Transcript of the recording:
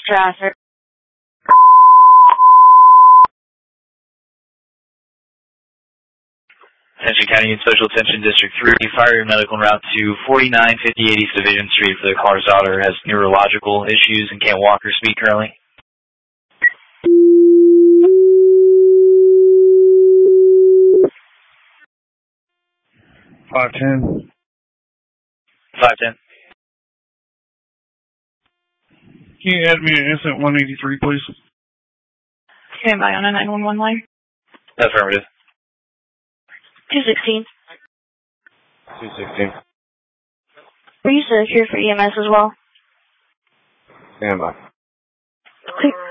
traffic. Attention County and Special Attention District 3, fire medical en route to 4958 East Division Street for the caller's daughter has neurological issues and can't walk or speak currently. 510. 510. Can you add me an incident 183, please? Stand by on a 911 line. Affirmative. 216. 216. Are you here for EMS as well? Stand by. Clear.